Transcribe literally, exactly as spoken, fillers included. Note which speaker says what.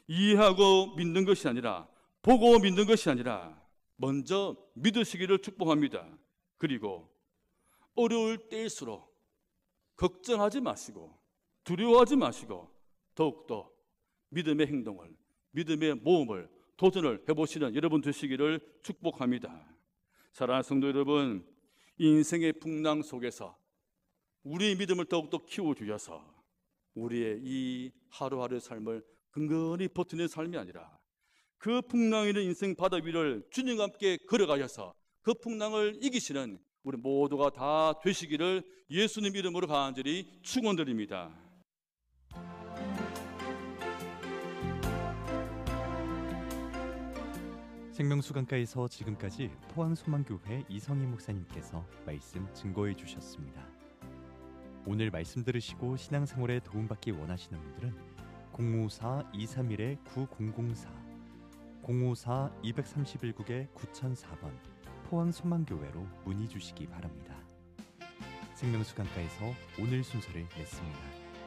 Speaker 1: 이해하고 믿는 것이 아니라, 보고 믿는 것이 아니라 먼저 믿으시기를 축복합니다. 그리고 어려울 때일수록 걱정하지 마시고 두려워하지 마시고 더욱더 믿음의 행동을, 믿음의 모험을, 도전을 해보시는 여러분 되시기를 축복합니다. 사랑하는 성도 여러분, 인생의 풍랑 속에서 우리의 믿음을 더욱더 키워주셔서 우리의 이 하루하루의 삶을 근근히 버티는 삶이 아니라 그 풍랑 있는 인생 바다 위를 주님과 함께 걸어가셔서 그 풍랑을 이기시는 우리 모두가 다 되시기를 예수님 이름으로 간절히 축원드립니다.
Speaker 2: 생명수강가에서 지금까지 포항소망교회 이성희 목사님께서 말씀 증거해 주셨습니다. 오늘 말씀 들으시고 신앙생활에 도움받기 원하시는 분들은 공오사 이삼일 구공공사 공오사 이삼일 국에 구공공사 번 포항소망교회로 문의 주시기 바랍니다. 생명수강가에서 오늘 순서를 맺습니다.